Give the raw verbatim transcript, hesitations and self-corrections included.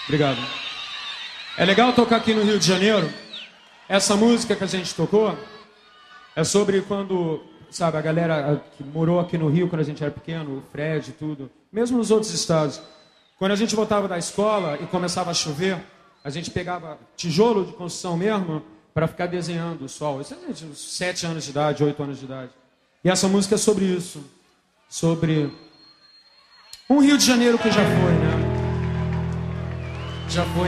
Obrigado. É legal tocar aqui no Rio de Janeiro. Essa música que a gente tocou é sobre quando, sabe, a galera que morou aqui no Rio quando a gente era pequeno, o Fred e tudo, mesmo nos outros estados. Quando a gente voltava da escola e começava a chover, a gente pegava tijolo de construção mesmo para ficar desenhando o sol. Isso é de uns sete anos de idade, oito anos de idade. E essa música é sobre isso. Sobre um Rio de Janeiro que já foi, né? Já foi.